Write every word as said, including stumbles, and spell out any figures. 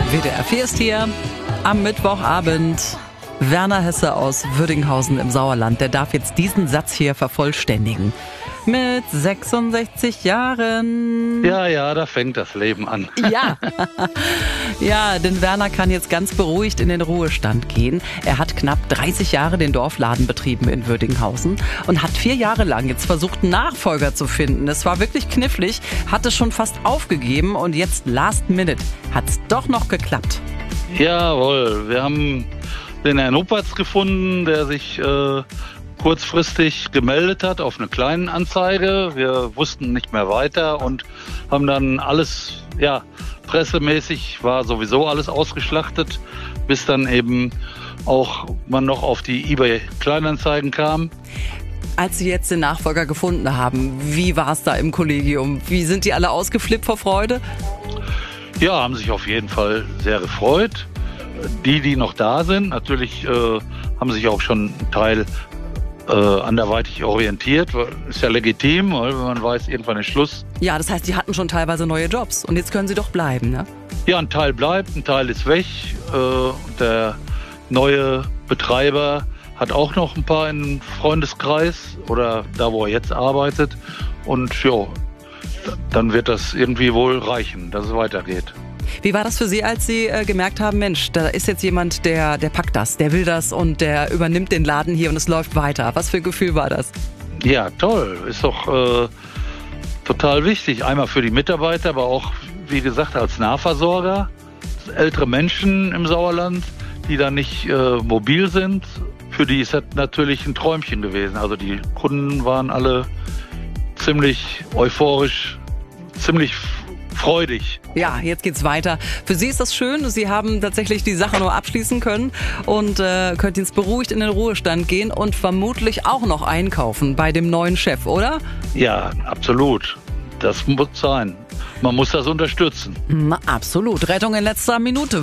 W D R vier ist hier am Mittwochabend. Werner Hesse aus Würdinghausen im Sauerland, der darf jetzt diesen Satz hier vervollständigen. Mit sechsundsechzig Jahren. Ja, ja, da fängt das Leben an. Ja. Ja, denn Werner kann jetzt ganz beruhigt in den Ruhestand gehen. Er hat knapp dreißig Jahre den Dorfladen betrieben in Würdinghausen und hat vier Jahre lang jetzt versucht, einen Nachfolger zu finden. Es war wirklich knifflig, hatte schon fast aufgegeben und jetzt last minute hat's doch noch geklappt. Jawohl, wir haben den Herrn Huppertz gefunden, der sich äh, kurzfristig gemeldet hat auf eine kleine Anzeige. Wir wussten nicht mehr weiter und haben dann alles, ja, pressemäßig war sowieso alles ausgeschlachtet, bis dann eben auch man noch auf die eBay-Kleinanzeigen kam. Als Sie jetzt den Nachfolger gefunden haben, wie war es da im Kollegium? Wie sind die alle ausgeflippt vor Freude? Ja, haben sich auf jeden Fall sehr gefreut. Die, die noch da sind, natürlich äh, haben sich auch schon ein Teil äh, anderweitig orientiert. Ist ja legitim, weil man weiß, irgendwann ist Schluss. Ja, das heißt, die hatten schon teilweise neue Jobs und jetzt können sie doch bleiben, ne? Ja, ein Teil bleibt, ein Teil ist weg. Äh, der neue Betreiber hat auch noch ein paar im Freundeskreis oder da, wo er jetzt arbeitet. Und ja, dann wird das irgendwie wohl reichen, dass es weitergeht. Wie war das für Sie, als Sie äh, gemerkt haben, Mensch, da ist jetzt jemand, der, der packt das, der will das und der übernimmt den Laden hier und es läuft weiter? Was für ein Gefühl war das? Ja, toll. Ist doch äh, total wichtig. Einmal für die Mitarbeiter, aber auch, wie gesagt, als Nahversorger. Ältere Menschen im Sauerland, die da nicht äh, mobil sind, für die ist das natürlich ein Träumchen gewesen. Also die Kunden waren alle ziemlich euphorisch, ziemlich freudig. Ja, jetzt geht's weiter. Für Sie ist das schön. Sie haben tatsächlich die Sache nur abschließen können und äh, könnt jetzt beruhigt in den Ruhestand gehen und vermutlich auch noch einkaufen bei dem neuen Chef, oder? Ja, absolut. Das muss sein. Man muss das unterstützen. Na, absolut. Rettung in letzter Minute.